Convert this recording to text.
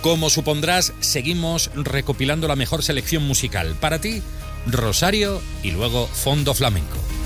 Como supondrás, seguimos recopilando la mejor selección musical. Para ti, Rosario y luego Fondo Flamenco.